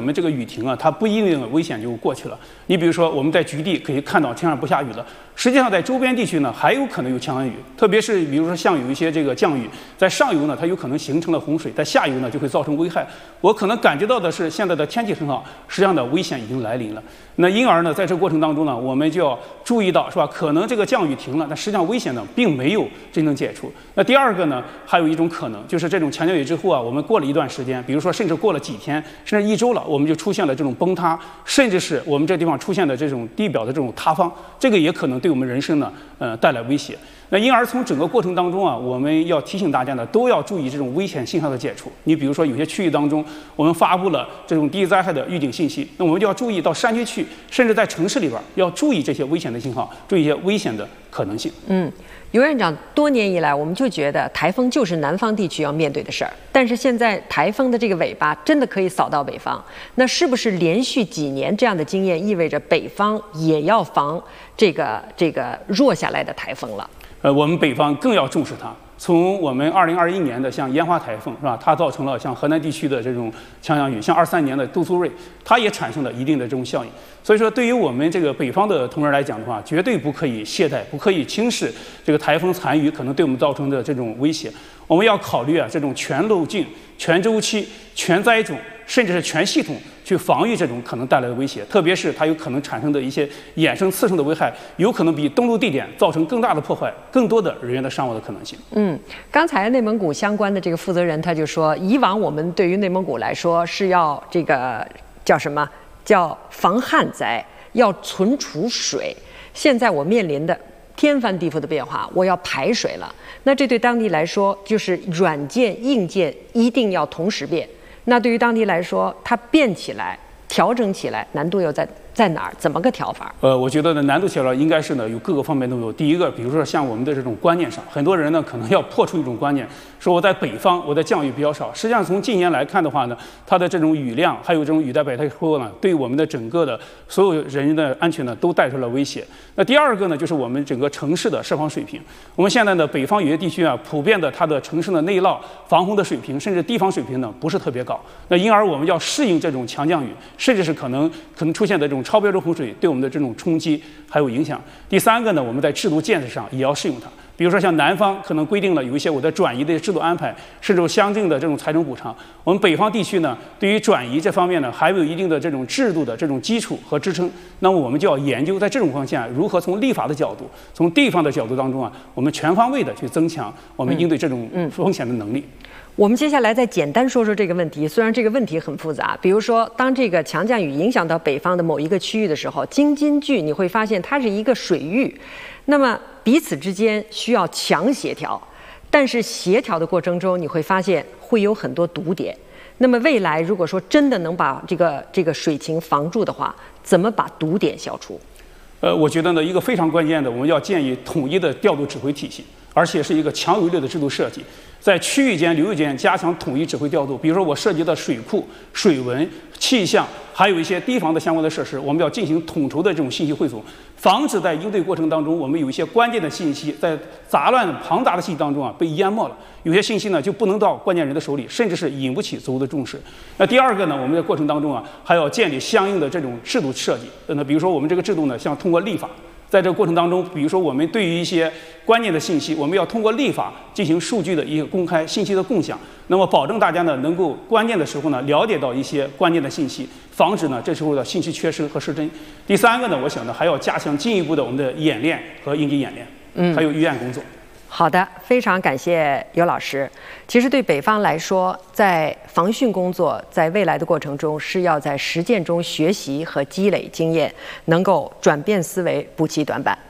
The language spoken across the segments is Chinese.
们这个雨停啊，它不一定危险就过去了。你比如说，我们在局地可以看到天上不下雨了，实际上在周边地区呢，还有可能有强降雨，特别是比如说像有一些这个降雨，在上游呢，它有可能形成了洪水，在下游呢就会造成危害。我可能感觉到的是，现在的天气很好，实际上的危险已经来临了。那因而呢，在这个过程当中呢，我们就要注意到，是吧？可能这个降雨停了，但实际上危险呢并没有真正解除。那第二个呢，还有一种可能，就是这种强降雨之后啊，我们过了一段时间，比如说甚至过了几天，甚至1周了，我们就出现了这种崩塌，甚至是我们这地方出现的这种地表的这种塌方，这个也可能对我们人生呢，带来威胁。那因而从整个过程当中啊，我们要提醒大家呢，都要注意这种危险信号的解除。你比如说，有些区域当中，我们发布了这种第一灾害的预警信息，那我们就要注意到山区去，甚至在城市里边要注意这些危险的信号，注意一些危险的可能性。 尤院长，多年以来我们就觉得台风就是南方地区要面对的事儿，但是现在台风的这个尾巴真的可以扫到北方，那是不是连续几年这样的经验意味着北方也要防这个弱下来的台风了？ 我们北方更要重视它。从我们2021年的像烟花台风是吧，它造成了像河南地区的这种强降雨，像23年的杜苏芮，它也产生了一定的这种效应。所以说，对于我们这个北方的同仁来讲的话，绝对不可以懈怠，不可以轻视这个台风残余可能对我们造成的这种威胁。我们要考虑啊，这种全路径、全周期、全灾种，甚至是全系统去防御这种可能带来的威胁，特别是它有可能产生的一些衍生次生的危害，有可能比登陆地点造成更大的破坏，更多的人员的伤亡的可能性。 刚才内蒙古相关的这个负责人他就说，以往我们对于内蒙古来说是要这个叫什么？叫防旱灾，要存储水。现在我面临的天翻地覆的变化，我要排水了。那这对当地来说，就是软件、硬件一定要同时变。那对于当地来说，它变起来、调整起来，难度又在哪儿？怎么个调法？ 我觉得呢，难度小了应该是呢有各个方面都有。第一个，比如说像我们的这种观念上，很多人呢可能要破除一种观念，说我在北方，我的降雨比较少。实际上从近年来看的话呢，它的这种雨量还有这种雨带百台后呢，对我们的整个的所有人的安全呢都带出了威胁。那第二个呢，就是我们整个城市的设防水平。我们现在呢，北方有些地区啊，普遍的它的城市的内涝、防洪的水平，甚至堤防水平呢不是特别高。那因而我们要适应这种强降雨，甚至是可能出现的这种超标准洪水对我们的这种冲击还有影响。第三个呢，我们在制度建设上也要适应它。比如说像南方可能规定了有一些我的转移的制度安排，甚至相应的这种财政补偿。我们北方地区呢，对于转移这方面呢，还有一定的这种制度的这种基础和支撑。那么我们就要研究在这种情况下，如何从立法的角度，从地方的角度当中啊，我们全方位的去增强我们应对这种风险的能力。 我们接下来再简单说说这个问题，虽然这个问题很复杂。比如说，当这个强降雨影响到北方的某一个区域的时候，京津冀你会发现它是一个水域，那么彼此之间需要强协调，但是协调的过程中，你会发现会有很多堵点。那么未来如果说真的能把这个水情防住的话，怎么把堵点消除？ 我觉得呢，一个非常关键的，我们要建议统一的调度指挥体系，而且是一个强有力的制度设计，在区域间、流域间加强统一指挥调度。比如说，我涉及的水库、水文、气象，还有一些堤防的相关的设施，我们要进行统筹的这种信息汇总，防止在应对过程当中，我们有一些关键的信息在杂乱庞杂的信息当中啊被淹没了。有些信息呢就不能到关键人的手里，甚至是引不起足够的重视。那第二个呢，我们在过程当中啊，还要建立相应的这种制度设计。那比如说我们这个制度呢，像通过立法。在这个过程当中，比如说我们对于一些关键的信息，我们要通过立法进行数据的一个公开、信息的共享，那么保证大家呢能够关键的时候呢了解到一些关键的信息，防止呢这时候的信息缺失和失真。第三个呢，我想呢还要加强进一步的我们的演练和应急演练，还有预案工作。 好的，非常感谢尤老师。其实对北方来说，在防汛工作在未来的过程中，是要在实践中学习和积累经验，能够转变思维，补齐短板。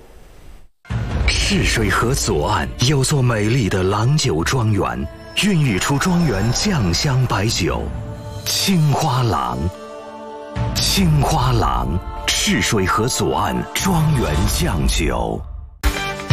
赤水河左岸有座美丽的郎酒庄园，孕育出庄园酱香白酒青花郎。青花郎，赤水河左岸庄园酱酒。